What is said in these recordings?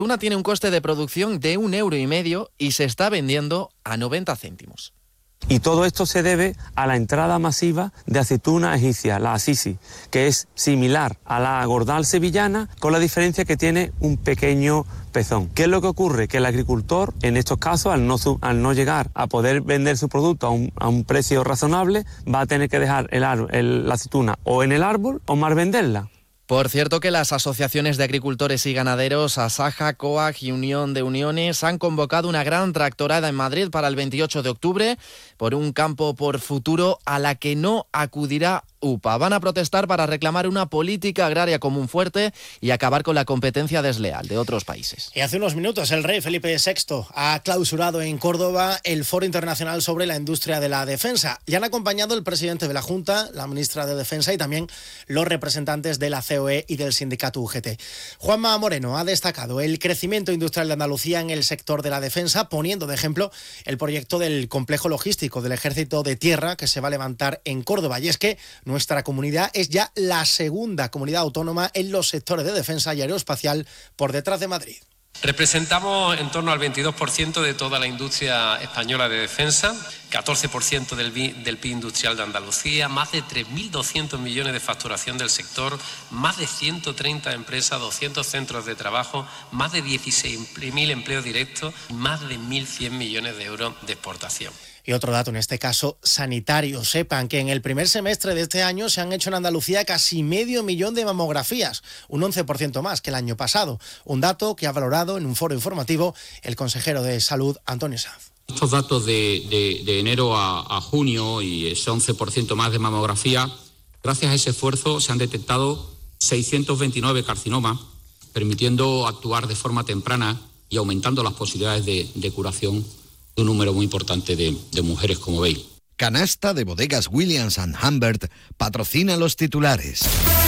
Una tiene un coste de producción de 1,5 € y se está vendiendo a 90 céntimos. Y todo esto se debe a la entrada masiva de aceituna egipcia, la Assisi, que es similar a la Gordal sevillana, con la diferencia que tiene un pequeño pezón. ¿Qué es lo que ocurre? Que el agricultor, en estos casos, al no llegar a poder vender su producto a un precio razonable, va a tener que dejar la aceituna o en el árbol o más venderla. Por cierto que las asociaciones de agricultores y ganaderos, Asaja, COAG y Unión de Uniones, han convocado una gran tractorada en Madrid para el 28 de octubre por un campo por futuro a la que no acudirá UPA. Van a protestar para reclamar una política agraria común fuerte y acabar con la competencia desleal de otros países. Y hace unos minutos el rey Felipe VI ha clausurado en Córdoba el Foro Internacional sobre la Industria de la Defensa. Y han acompañado el presidente de la Junta, la ministra de Defensa y también los representantes de la COE y del sindicato UGT. Juanma Moreno ha destacado el crecimiento industrial de Andalucía en el sector de la defensa, poniendo de ejemplo el proyecto del complejo logístico del Ejército de Tierra que se va a levantar en Córdoba. Y es que nuestra comunidad es ya la segunda comunidad autónoma en los sectores de defensa y aeroespacial por detrás de Madrid. Representamos en torno al 22% de toda la industria española de defensa, 14% del PIB industrial de Andalucía, más de 3.200 millones de facturación del sector, más de 130 empresas, 200 centros de trabajo, más de 16.000 empleos directos y más de 1.100 millones de euros de exportación. Y otro dato, en este caso sanitario. Sepan que en el primer semestre de este año se han hecho en Andalucía casi 500.000 de mamografías, un 11% más que el año pasado. Un dato que ha valorado en un foro informativo el consejero de Salud, Antonio Sanz. Estos datos de enero a junio y ese 11% más de mamografía, gracias a ese esfuerzo se han detectado 629 carcinomas, permitiendo actuar de forma temprana y aumentando las posibilidades de curación de un número muy importante de mujeres, como veis. Canasta de Bodegas Williams & Humbert patrocina los titulares.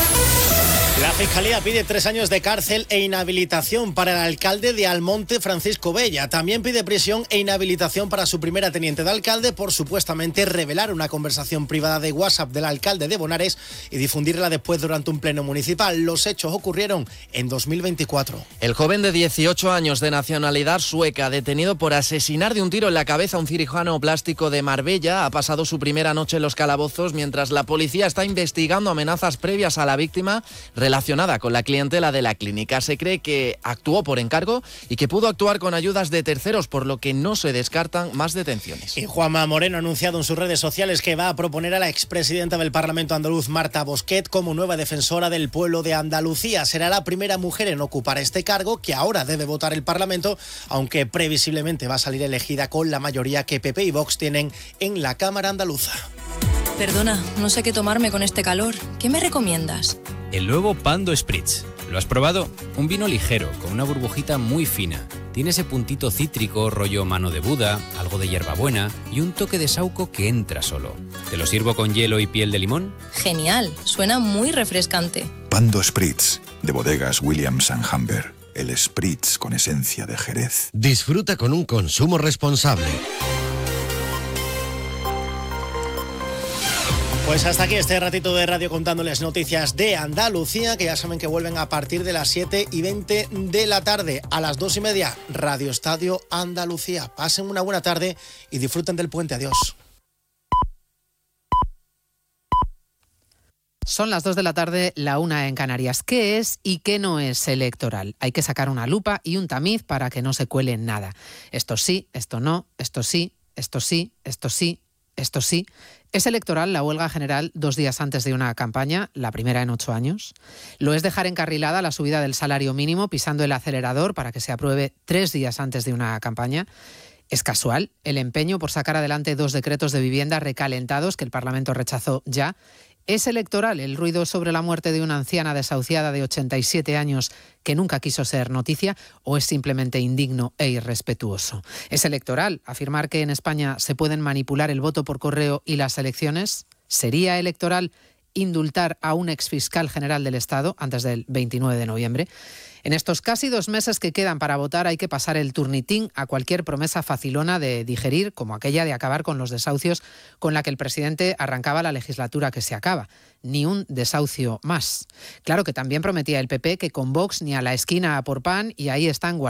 La Fiscalía pide 3 años de cárcel e inhabilitación para el alcalde de Almonte, Francisco Bella. También pide prisión e inhabilitación para su primera teniente de alcalde por supuestamente revelar una conversación privada de WhatsApp del alcalde de Bonares y difundirla después durante un pleno municipal. Los hechos ocurrieron en 2024. El joven de 18 años de nacionalidad sueca, detenido por asesinar de un tiro en la cabeza a un cirujano plástico de Marbella, ha pasado su primera noche en los calabozos mientras la policía está investigando amenazas previas a la víctima relacionada con la clientela de la clínica. Se cree que actuó por encargo y que pudo actuar con ayudas de terceros, por lo que no se descartan más detenciones. Y Juanma Moreno ha anunciado en sus redes sociales que va a proponer a la expresidenta del Parlamento andaluz, Marta Bosquet, como nueva defensora del pueblo de Andalucía. Será la primera mujer en ocupar este cargo, que ahora debe votar el Parlamento, aunque previsiblemente va a salir elegida con la mayoría que PP y Vox tienen en la Cámara andaluza. Perdona, no sé qué tomarme con este calor. ¿Qué me recomiendas? El nuevo Pando Spritz. ¿Lo has probado? Un vino ligero, con una burbujita muy fina. Tiene ese puntito cítrico, rollo mano de Buda, algo de hierbabuena y un toque de saúco que entra solo. ¿Te lo sirvo con hielo y piel de limón? Genial, suena muy refrescante. Pando Spritz, de Bodegas Williams & Humbert. El Spritz con esencia de Jerez. Disfruta con un consumo responsable. Pues hasta aquí este ratito de radio contándoles noticias de Andalucía, que ya saben que vuelven a partir de las 7:20 de la tarde. A las 2:30, Radio Estadio Andalucía. Pasen una buena tarde y disfruten del puente. Adiós. Son las 2 de la tarde, la 1 en Canarias. ¿Qué es y qué no es electoral? Hay que sacar una lupa y un tamiz para que no se cuele nada. Esto sí, esto no, esto sí, esto sí, esto sí, esto sí. ¿Es electoral la huelga general 2 días antes de una campaña, la primera en 8 años? ¿Lo es dejar encarrilada la subida del salario mínimo pisando el acelerador para que se apruebe 3 días antes de una campaña? ¿Es casual el empeño por sacar adelante 2 decretos de vivienda recalentados que el Parlamento rechazó ya? ¿Es electoral el ruido sobre la muerte de una anciana desahuciada de 87 años que nunca quiso ser noticia, o es simplemente indigno e irrespetuoso? ¿Es electoral afirmar que en España se pueden manipular el voto por correo y las elecciones? ¿Sería electoral indultar a un exfiscal general del Estado antes del 29 de noviembre? En estos casi 2 meses que quedan para votar hay que pasar el turnitín a cualquier promesa facilona de digerir, como aquella de acabar con los desahucios con la que el presidente arrancaba la legislatura que se acaba. Ni un desahucio más. Claro que también prometía el PP que con Vox ni a la esquina a por pan, y ahí están guardados.